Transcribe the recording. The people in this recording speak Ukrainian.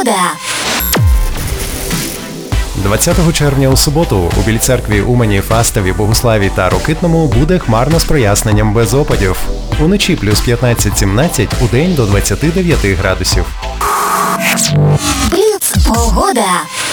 Погода. 20 червня у суботу у Білій Церкві, Умані, Фастові, Богуславі та Рокитному буде хмарно з проясненням без опадів. Уночі плюс 15-17, удень до 29 градусів. Бліц. Погода.